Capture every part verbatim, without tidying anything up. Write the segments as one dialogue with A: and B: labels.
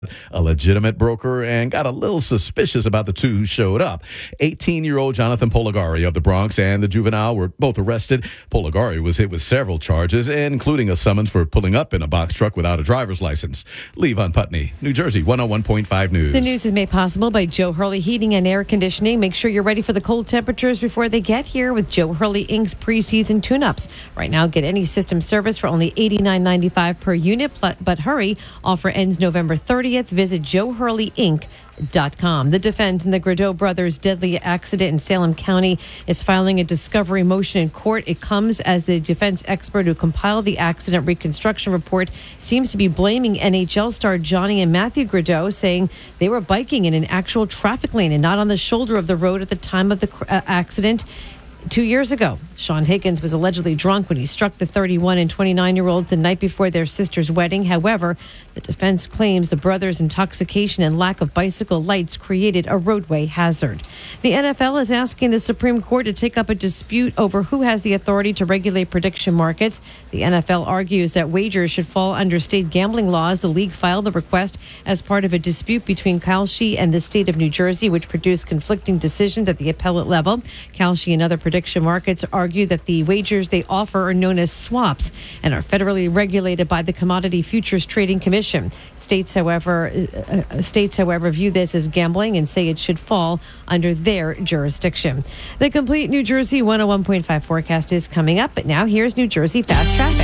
A: a legitimate broker and got a little suspicious about the two who showed up. eighteen-year-old Jonathan Polagari of the Bronx and the juvenile were both arrested. Polagari was hit with several charges, including a summons for pulling up in a box truck without a driver's license. Levon Putney, New Jersey, one oh one point five News.
B: The news is made possible by Joe Hurley Heating and Air Conditioning. Make sure you're ready for the cold temperatures before they get here with Joe Hurley Incorporated's preseason tune-ups. Right now, get any system service for only eighty-nine ninety-five per unit, but hurry. Offer ends November thirtieth. Visit joe hurley inc dot com. The defense in the Gradeau brothers' deadly accident in Salem County is filing a discovery motion in court. It comes as the defense expert who compiled the accident reconstruction report seems to be blaming N H L star Johnny and Matthew Gradeau, saying they were biking in an actual traffic lane and not on the shoulder of the road at the time of the uh, accident. Two years ago, Sean Higgins was allegedly drunk when he struck the thirty-one and twenty-nine-year-olds the night before their sister's wedding. However, the defense claims the brothers' intoxication and lack of bicycle lights created a roadway hazard. The N F L is asking the Supreme Court to take up a dispute over who has the authority to regulate prediction markets. The N F L argues that wagers should fall under state gambling laws. The league filed the request as part of a dispute between Kalshi and the state of New Jersey, which produced conflicting decisions at the appellate level. Kalshi and other prediction markets argue that the wagers they offer are known as swaps and are federally regulated by the Commodity Futures Trading Commission. States, however, uh, states, however, view this as gambling and say it should fall under their jurisdiction. The complete New Jersey one oh one point five forecast is coming up, but now here's New Jersey fast traffic.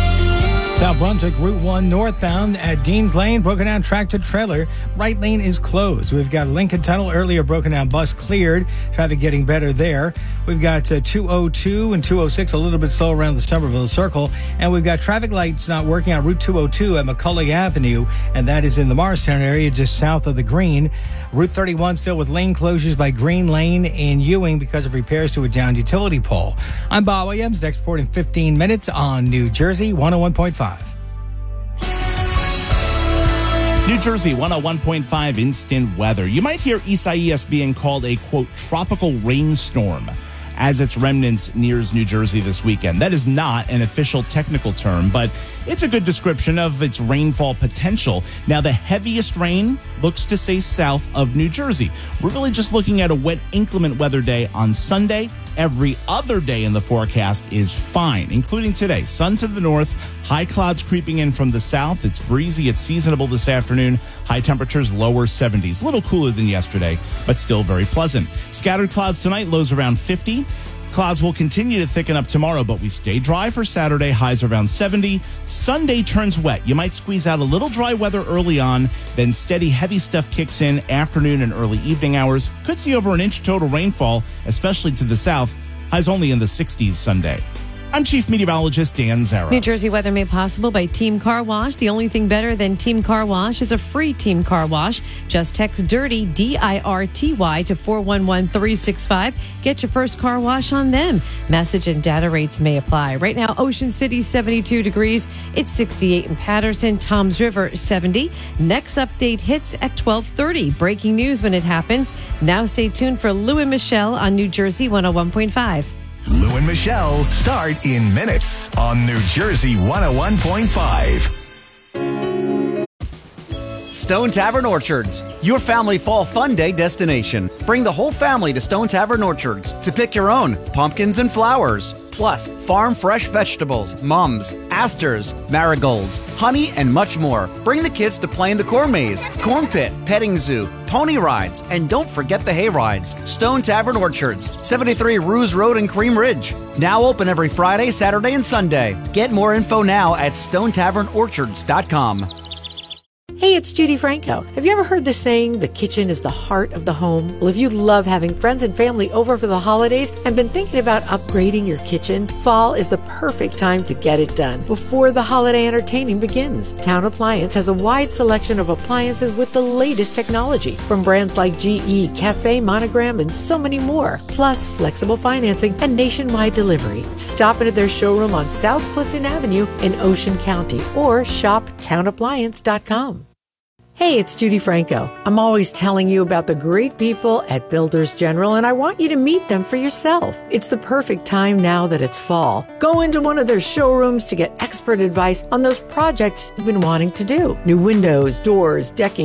C: South Brunswick, Route one northbound at Dean's Lane, broken down tractor trailer. Right lane is closed. We've got Lincoln Tunnel, earlier broken down bus cleared. Traffic getting better there. We've got uh, two oh two and two oh six a little bit slow around the Somerville Circle. And we've got traffic lights not working on Route two oh two at McCullough Avenue, and that is in the Morristown area just south of the Green. Route thirty-one still with lane closures by Green Lane in Ewing because of repairs to a downed utility pole. I'm Bob Williams. Next report in fifteen minutes on New Jersey one oh one point five.
D: New Jersey one oh one point five instant weather. You might hear Isaias being called a, quote, tropical rainstorm as its remnants nears New Jersey this weekend. That is not an official technical term, but it's a good description of its rainfall potential. Now, the heaviest rain looks to stay south of New Jersey. We're really just looking at a wet, inclement weather day on Sunday. Every other day in the forecast is fine, including today. Sun to the north, high clouds creeping in from the south. It's breezy, it's seasonable this afternoon. High temperatures, lower seventies. A little cooler than yesterday, but still very pleasant. Scattered clouds tonight, lows around fifty. Clouds will continue to thicken up tomorrow, but we stay dry for Saturday, highs around seventy. Sunday turns wet. You might squeeze out a little dry weather early on, then steady heavy stuff kicks in afternoon and early evening hours. Could see over an inch total rainfall, especially to the south. Highs only in the sixties Sunday. I'm Chief Meteorologist Dan Zara.
B: New Jersey weather made possible by Team Car Wash. The only thing better than Team Car Wash is a free Team Car Wash. Just text DIRTY, D I R T Y, to four one one three six five. Get your first car wash on them. Message and data rates may apply. Right now, Ocean City, seventy-two degrees. It's sixty-eight in Patterson. Toms River, seventy. Next update hits at twelve thirty. Breaking news when it happens. Now stay tuned for Lou and Michelle on New Jersey one oh one point five.
E: Lou and Michelle start in minutes on New Jersey one oh one point five.
F: Stone Tavern Orchards, your family fall fun day destination. Bring the whole family to Stone Tavern Orchards to pick your own pumpkins and flowers, plus farm fresh vegetables, mums, asters, marigolds, honey, and much more. Bring the kids to play in the corn maze, corn pit, petting zoo, pony rides, and don't forget the hay rides. Stone Tavern Orchards, seventy-three Ruse Road in Cream Ridge. Now open every Friday, Saturday, and Sunday. Get more info now at stone tavern orchards dot com.
G: Hey, it's Judy Franco. Have you ever heard the saying, the kitchen is the heart of the home? Well, if you love having friends and family over for the holidays and been thinking about upgrading your kitchen, fall is the perfect time to get it done before the holiday entertaining begins. Town Appliance has a wide selection of appliances with the latest technology from brands like G E, Cafe, Monogram, and so many more. Plus, flexible financing and nationwide delivery. Stop in at their showroom on South Clifton Avenue in Ocean County or shop town appliance dot com. Hey, it's Judy Franco. I'm always telling you about the great people at Builders General, and I want you to meet them for yourself. It's the perfect time now that it's fall. Go into one of their showrooms to get expert advice on those projects you've been wanting to do. New windows, doors, decking,